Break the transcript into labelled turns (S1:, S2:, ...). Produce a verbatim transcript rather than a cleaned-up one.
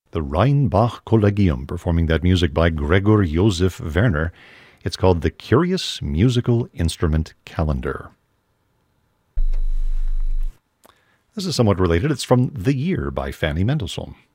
S1: the Rheinbach Collegium performing that music by Gregor Josef Werner. It's called The Curious Musical Instrument Calendar. This is somewhat related. It's from The Year by Fanny Mendelssohn.